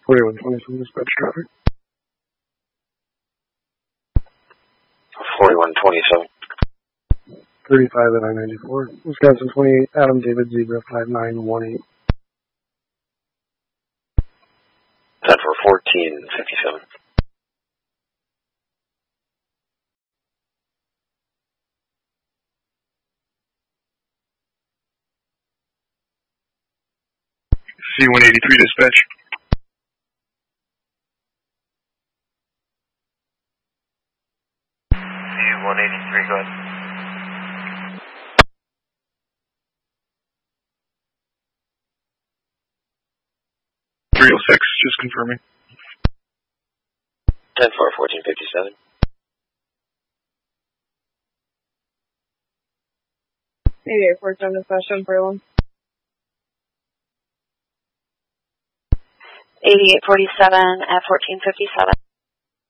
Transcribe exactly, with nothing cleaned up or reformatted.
forty-one twenty-seven dispatch traffic. forty-one twenty-seven. thirty-five at I ninety-four. Wisconsin twenty-eight, Adam David Zebra five nine one eight. ten for fourteen fifty-seven. C one eighty-three dispatch. C one eighty-three, go ahead. three oh six, just confirming. ten for fourteen fifty-seven. eighty-eight forty-seven dispatch seven forty-one. eighty-eight forty-seven at fourteen fifty-seven.